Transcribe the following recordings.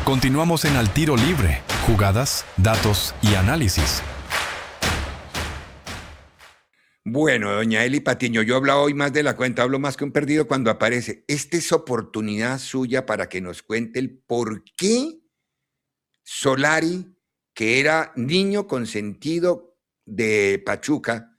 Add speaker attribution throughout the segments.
Speaker 1: Continuamos en Al Tiro Libre, jugadas, datos y análisis.
Speaker 2: Bueno, doña Eli Patiño, yo he hablado hoy más de la cuenta, hablo más que un perdido cuando aparece. Esta es oportunidad suya para que nos cuente el por qué Solari, que era niño consentido de Pachuca,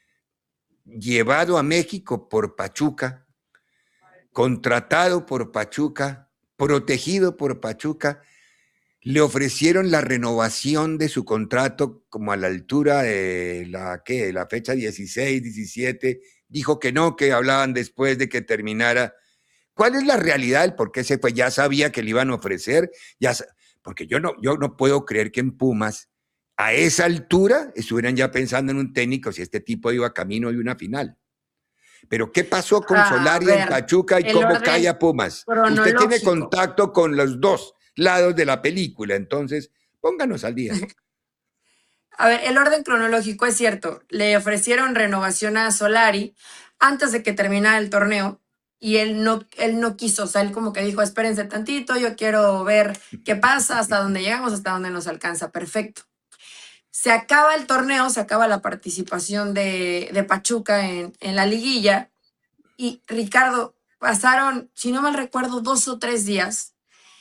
Speaker 2: llevado a México por Pachuca, contratado por Pachuca, protegido por Pachuca, le ofrecieron la renovación de su contrato como a la altura de la fecha 16, 17, dijo que no, que hablaban después de que terminara. ¿Cuál es la realidad del por qué se fue? Ya sabía que le iban a ofrecer, porque yo no puedo creer que en Pumas a esa altura estuvieran ya pensando en un técnico si este tipo iba camino de una final. Pero ¿qué pasó con
Speaker 3: A
Speaker 2: Solari en
Speaker 3: ver,
Speaker 2: Pachuca y
Speaker 3: el
Speaker 2: cómo cae
Speaker 3: orden
Speaker 2: a Pumas? Usted tiene
Speaker 3: cronológico.
Speaker 2: contacto con los dos lados de la película, entonces pónganos al día.
Speaker 3: A ver, el orden cronológico es cierto. Le ofrecieron renovación a Solari antes de que terminara el torneo y él no quiso. O sea, él como que dijo, espérense tantito, yo quiero ver qué pasa, hasta dónde llegamos, hasta dónde nos alcanza. Perfecto. Se acaba el torneo, se acaba la participación de Pachuca en la liguilla y Ricardo, pasaron, si no mal recuerdo, 2 o 3 días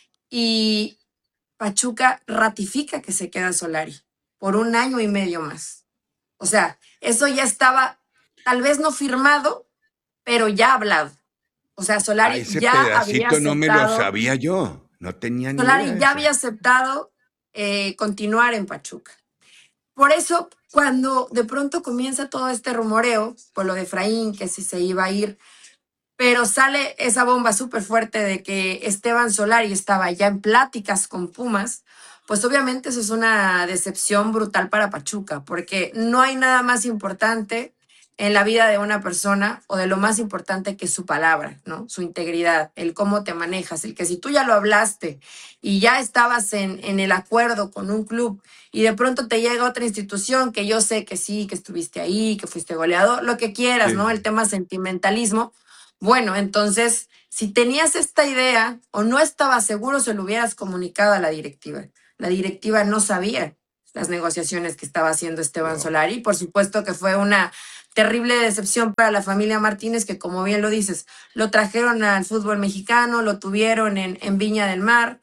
Speaker 3: y Pachuca ratifica que se queda Solari por 1 año y medio más. O sea, eso ya estaba, tal vez no firmado, pero ya hablado. O sea, Solari
Speaker 2: Ese
Speaker 3: ya había
Speaker 2: pedacito no me lo
Speaker 3: aceptado,
Speaker 2: sabía yo, no tenía ni idea
Speaker 3: Solari
Speaker 2: de
Speaker 3: ya
Speaker 2: eso.
Speaker 3: había aceptado continuar en Pachuca. Por eso, cuando de pronto comienza todo este rumoreo, por lo de Efraín, que si se iba a ir, pero sale esa bomba súper fuerte de que Esteban Solari estaba ya en pláticas con Pumas, pues obviamente eso es una decepción brutal para Pachuca, porque no hay nada más importante en la vida de una persona o de lo más importante que su palabra, ¿no? Su integridad, el cómo te manejas, el que si tú ya lo hablaste y ya estabas en el acuerdo con un club y de pronto te llega otra institución que yo sé que sí, que estuviste ahí, que fuiste goleador, lo que quieras, ¿no?
Speaker 2: Sí.
Speaker 3: El tema sentimentalismo. Bueno, entonces, si tenías esta idea o no estabas seguro, se lo hubieras comunicado a la directiva. La directiva no sabía las negociaciones que estaba haciendo Esteban
Speaker 2: No.
Speaker 3: Solari. Por supuesto que fue una terrible decepción para la familia Martínez, que como bien lo dices, lo trajeron al fútbol mexicano, lo tuvieron en Viña del Mar.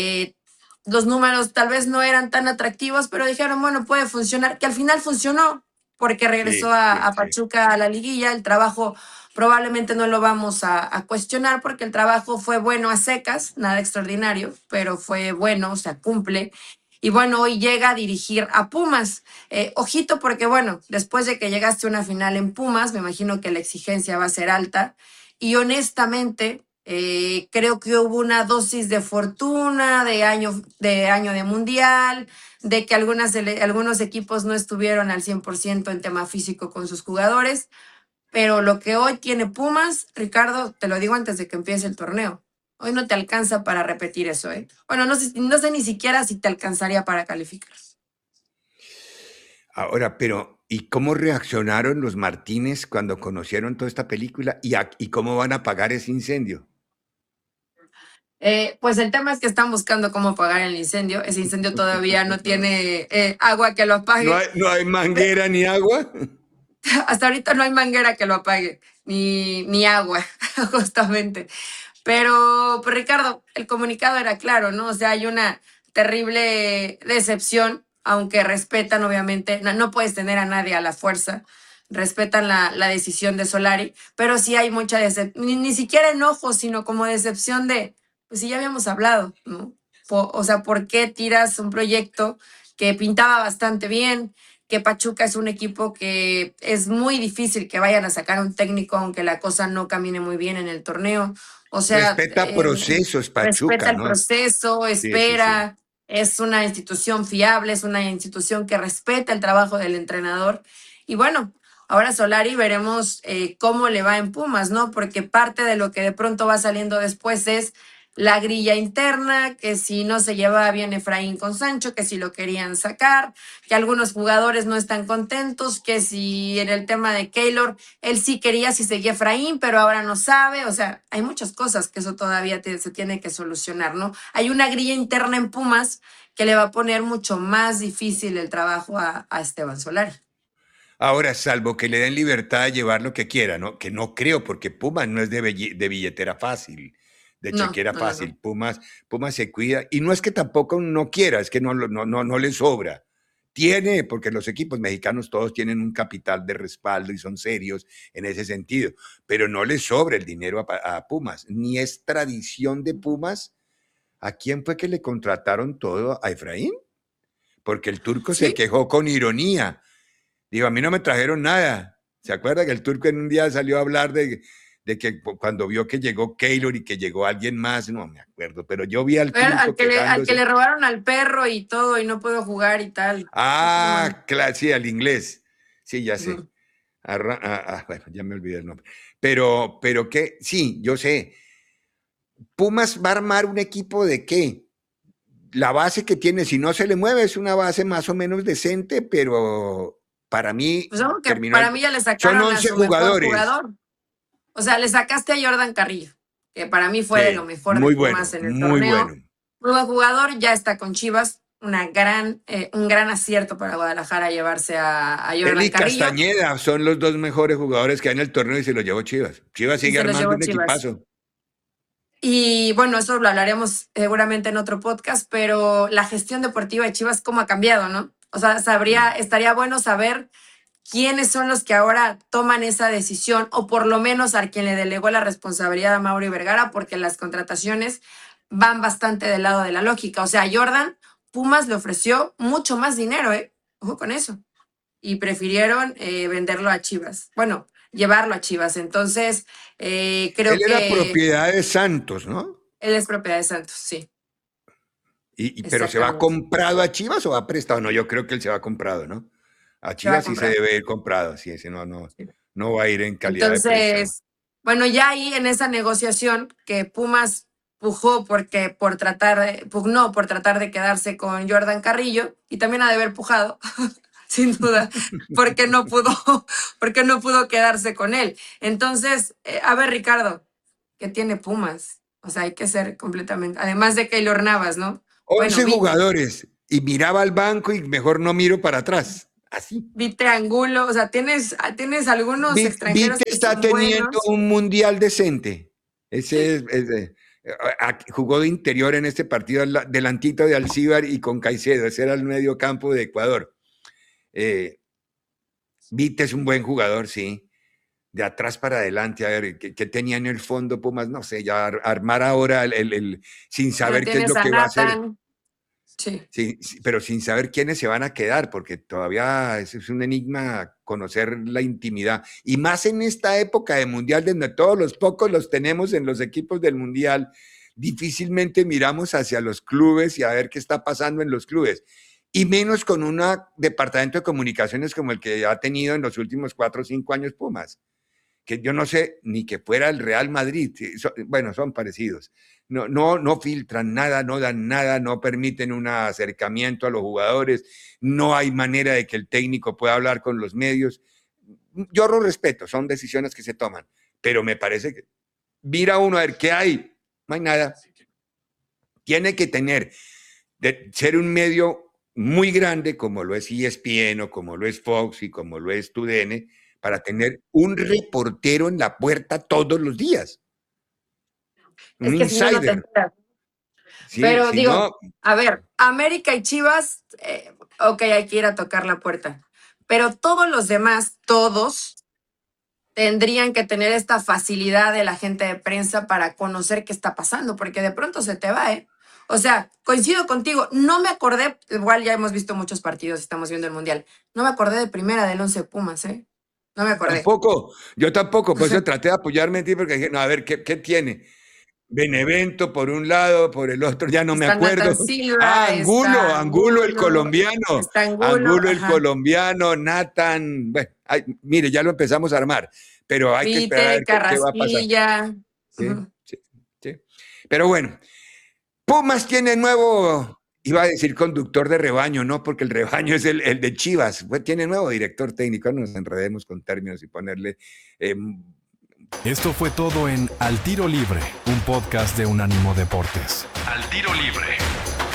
Speaker 3: Los números tal vez no eran tan atractivos, pero dijeron, bueno, puede funcionar, que al final funcionó, porque regresó
Speaker 2: Sí,
Speaker 3: a
Speaker 2: sí.
Speaker 3: Pachuca a la liguilla, el trabajo probablemente no lo vamos a cuestionar porque el trabajo fue bueno a secas, nada extraordinario, pero fue bueno, o sea, cumple. Y bueno, hoy llega a dirigir a Pumas. Ojito porque bueno, después de que llegaste a una final en Pumas, me imagino que la exigencia va a ser alta. Y honestamente, creo que hubo una dosis de fortuna, de año de mundial, de que algunos equipos no estuvieron al 100% en tema físico con sus jugadores. Pero lo que hoy tiene Pumas, Ricardo, te lo digo antes de que empiece el torneo. Hoy no te alcanza para repetir eso, ¿eh? Bueno, no sé ni siquiera si te alcanzaría para calificar.
Speaker 2: Ahora, pero ¿y cómo reaccionaron los Martínez cuando conocieron toda esta película? ¿Y cómo van a apagar ese incendio?
Speaker 3: Pues el tema es que están buscando cómo apagar el incendio. Ese incendio todavía no tiene agua que lo
Speaker 2: ¿No
Speaker 3: apague.
Speaker 2: hay, no hay manguera ni agua?
Speaker 3: Hasta ahorita no hay manguera que lo apague, ni agua, justamente. Pero, pues, Ricardo, el comunicado era claro, ¿no? O sea, hay una terrible decepción, aunque respetan, obviamente, no puedes tener a nadie a la fuerza, respetan la decisión de Solari, pero sí hay mucha decepción, ni siquiera enojo, sino como decepción de, pues sí, ya habíamos hablado, ¿no? O sea, ¿por qué tiras un proyecto que pintaba bastante bien? Que Pachuca es un equipo que es muy difícil que vayan a sacar un técnico aunque la cosa no camine muy bien en el torneo. O sea,
Speaker 2: Respeta procesos,
Speaker 3: respeta
Speaker 2: Pachuca,
Speaker 3: el
Speaker 2: ¿no?
Speaker 3: proceso,
Speaker 2: Sí, sí, sí.
Speaker 3: espera, es una institución fiable, es una institución que respeta el trabajo del entrenador. Y bueno, ahora Solari veremos cómo le va en Pumas, ¿no? Porque parte de lo que de pronto va saliendo después es la grilla interna, que si no se llevaba bien Efraín con Sancho, que si lo querían sacar, que algunos jugadores no están contentos, que si en el tema de Keylor, él sí quería si seguía Efraín, pero ahora no sabe. O sea, hay muchas cosas que eso todavía se tiene que solucionar, ¿no? Hay una grilla interna en Pumas que le va a poner mucho más difícil el trabajo a Esteban Solari.
Speaker 2: Ahora, salvo que le den libertad de llevar lo que quiera, ¿no? Que no creo, porque Pumas no es de billetera fácil, de
Speaker 3: No,
Speaker 2: chequera
Speaker 3: no, no,
Speaker 2: fácil.
Speaker 3: no.
Speaker 2: Pumas se cuida. Y no es que tampoco no quiera, es que no le sobra. Tiene, porque los equipos mexicanos todos tienen un capital de respaldo y son serios en ese sentido, pero no le sobra el dinero a Pumas, ni es tradición de Pumas. ¿A quién fue que le contrataron todo? ¿A Efraín? Porque el turco se
Speaker 3: Sí,
Speaker 2: quejó con ironía. Digo, a mí no me trajeron nada. ¿Se acuerda que el turco en un día salió a hablar de que cuando vio que llegó Keylor y que llegó alguien más? No me acuerdo, pero yo vi al turco
Speaker 3: al que
Speaker 2: quejándose.
Speaker 3: le robaron al perro y todo y no pudo jugar y tal. Se puso mal.
Speaker 2: Ah, claro, sí, al inglés. Sí, ya sé.
Speaker 3: Ujú.
Speaker 2: Bueno, ya me olvidé el nombre. Pero qué, sí, yo sé. Pumas va a armar un equipo de qué? La base que tiene, si no se le mueve, es una base más o menos decente, pero para mí
Speaker 3: Pues algo que
Speaker 2: terminó
Speaker 3: para mí ya le
Speaker 2: son
Speaker 3: sacaron a
Speaker 2: 11
Speaker 3: su mejor
Speaker 2: jugadores.
Speaker 3: jugador. O sea, le sacaste a Jordan Carrillo, que para mí fue de lo
Speaker 2: Sí,
Speaker 3: mejor de
Speaker 2: muy
Speaker 3: Pumas
Speaker 2: bueno,
Speaker 3: en el
Speaker 2: muy
Speaker 3: torneo.
Speaker 2: bueno.
Speaker 3: Muy buen jugador, ya está con Chivas. Un gran acierto para Guadalajara llevarse a
Speaker 2: Él
Speaker 3: Jordan
Speaker 2: y
Speaker 3: Carrillo
Speaker 2: Castañeda son los dos mejores jugadores que hay en el torneo y se los llevó Chivas. Chivas
Speaker 3: y
Speaker 2: sigue
Speaker 3: se los
Speaker 2: armando
Speaker 3: llevó
Speaker 2: un
Speaker 3: Chivas.
Speaker 2: equipazo.
Speaker 3: Y bueno, eso lo hablaremos seguramente en otro podcast, pero la gestión deportiva de Chivas, ¿cómo ha cambiado, no? O sea, estaría bueno saber quiénes son los que ahora toman esa decisión, o por lo menos a quien le delegó la responsabilidad a Mauri Vergara, porque las contrataciones van bastante del lado de la lógica. O sea, a Jordan, Pumas le ofreció mucho más dinero, ¿eh? Ojo con eso. Y prefirieron venderlo a Chivas. Bueno, llevarlo a Chivas. Entonces,
Speaker 2: Él
Speaker 3: creo
Speaker 2: era
Speaker 3: que
Speaker 2: propiedad de Santos, ¿no?
Speaker 3: él es propiedad de Santos, sí,
Speaker 2: Pero ¿se va
Speaker 3: exactamente.
Speaker 2: comprado a Chivas o va prestado? No, yo creo que él se va comprado, ¿no? A
Speaker 3: Se va a
Speaker 2: Chivas sí se
Speaker 3: comprar.
Speaker 2: debe ir comprado, sí, ese no va a ir en calidad de préstamo.
Speaker 3: Entonces, bueno, ya ahí en esa negociación que Pumas pujó pugnó por tratar de quedarse con Jordan Carrillo, y también ha de haber pujado, sin duda, porque no pudo, porque no pudo quedarse con él. Entonces, a ver, Ricardo, ¿qué tiene Pumas? O sea, hay que ser completamente, además de Keylor Navas, ¿no? Bueno,
Speaker 2: 11 jugadores y miraba al banco y mejor no miro para atrás. Así.
Speaker 3: Vite Angulo, o sea, tienes algunos extranjeros
Speaker 2: Vite
Speaker 3: que
Speaker 2: está
Speaker 3: son
Speaker 2: teniendo
Speaker 3: buenos.
Speaker 2: un mundial decente.
Speaker 3: Sí.
Speaker 2: Jugó de interior en este partido delantito de Alcíbar y con Caicedo. Ese era el medio campo de Ecuador. Vite es un buen jugador, sí. De atrás para adelante, a ver, ¿qué tenía en el fondo Pumas? No sé, ya armar ahora sin
Speaker 3: Bueno,
Speaker 2: saber qué es
Speaker 3: tienes
Speaker 2: lo
Speaker 3: a
Speaker 2: que va a hacer.
Speaker 3: Nathan. Sí.
Speaker 2: Sí, sí, pero sin saber quiénes se van a quedar, porque todavía es un enigma conocer la intimidad. Y más en esta época de mundial, donde todos los pocos los tenemos en los equipos del mundial, difícilmente miramos hacia los clubes y a ver qué está pasando en los clubes. Y menos con un departamento de comunicaciones como el que ha tenido en los últimos 4 o 5 años Pumas, que yo no sé ni que fuera el Real Madrid. Bueno, son parecidos. No filtran nada, no dan nada, no permiten un acercamiento a los jugadores, no hay manera de que el técnico pueda hablar con los medios. Yo lo respeto, son decisiones que se toman, pero me parece que mira uno a ver qué hay, no hay nada. Tiene que ser un medio muy grande como lo es ESPN o como lo es Fox y como lo es TUDN, para tener un reportero en la puerta todos los días, un
Speaker 3: Es que si no, no te
Speaker 2: insider.
Speaker 3: enteras.
Speaker 2: Sí,
Speaker 3: Pero
Speaker 2: si
Speaker 3: digo,
Speaker 2: no,
Speaker 3: a ver, América y Chivas, ok, hay que ir a tocar la puerta. Pero todos los demás, todos, tendrían que tener esta facilidad de la gente de prensa para conocer qué está pasando, porque de pronto se te va, ¿eh? O sea, coincido contigo, no me acordé, igual ya hemos visto muchos partidos, estamos viendo el Mundial, no me acordé de primera del 11 Pumas, ¿eh? No me acordé.
Speaker 2: yo tampoco, por eso traté de apoyarme en ti porque dije, no, a ver, ¿qué tiene? Benevento por un lado, por el otro, ya no me
Speaker 3: Está
Speaker 2: acuerdo.
Speaker 3: Nathan Silva, está
Speaker 2: Angulo el
Speaker 3: Angulo,
Speaker 2: colombiano,
Speaker 3: está Angulo,
Speaker 2: Angulo el
Speaker 3: ajá.
Speaker 2: colombiano, Nathan, bueno, mire, ya lo empezamos a armar, pero hay que esperar a
Speaker 3: Vite,
Speaker 2: ver qué va a pasar.
Speaker 3: Carrasquilla.
Speaker 2: Sí,
Speaker 3: Ujú.
Speaker 2: sí, sí. Pero bueno, Pumas tiene nuevo, iba a decir conductor de rebaño, no, porque el rebaño es el de Chivas. Pues tiene nuevo director técnico, no nos enredemos con términos y ponerle...
Speaker 1: Esto fue todo en Al Tiro Libre, un podcast de Unánimo Deportes. Al Tiro Libre.